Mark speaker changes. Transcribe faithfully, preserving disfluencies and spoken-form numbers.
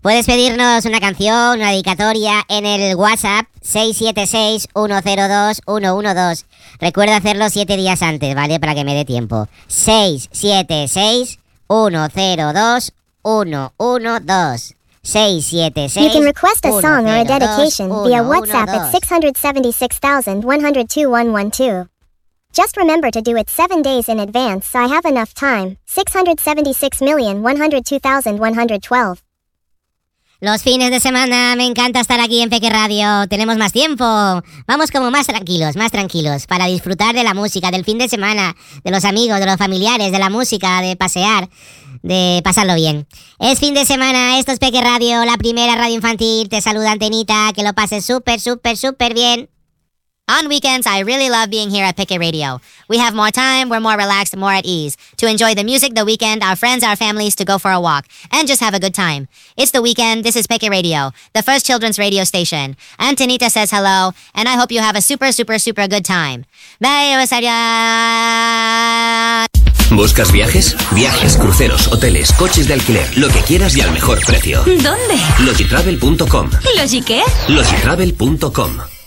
Speaker 1: Puedes pedirnos una canción, una dedicatoria en el WhatsApp seis siete seis, uno cero dos, uno uno dos. Recuerda hacerlo siete días antes, ¿vale? Para que me dé tiempo. seis siete seis, uno cero dos, uno uno dos. seis siete seis,
Speaker 2: You can request a song or a dedication via WhatsApp at six seven six, one zero two, one one two. Just remember to do it seven days in advance so I have enough time. six seven six, one zero two, one one two.
Speaker 1: Los fines de semana me encanta estar aquí en Peque Radio. Tenemos más tiempo. Vamos como más tranquilos, más tranquilos, para disfrutar de la música, del fin de semana, de los amigos, de los familiares, de la música, de pasear, de pasarlo bien. Es fin de semana, esto es Peque Radio, la primera radio infantil. Te saluda Antenita, que lo pases súper, súper, súper bien.
Speaker 3: On weekends, I really love being here at Peque Radio. We have more time, we're more relaxed, more at ease, to enjoy the music, the weekend, our friends, our families, to go for a walk, and just have a good time. It's the weekend, this is Peque Radio, the first children's radio station. Antonita says hello, and I hope you have a super, super, super good time. Bye,
Speaker 4: ¿Buscas viajes? Viajes, cruceros, hoteles, coches de alquiler, lo que quieras y al mejor precio.
Speaker 5: ¿Dónde?
Speaker 4: Logitravel punto com.
Speaker 5: ¿Logi qué?
Speaker 4: Logitravel punto com.